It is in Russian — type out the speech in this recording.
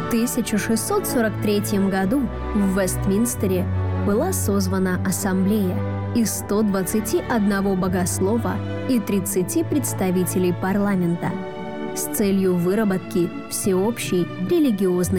В 1643 году в Вестминстере была созвана ассамблея из 121 богослова и 30 представителей парламента с целью выработки всеобщей религиозной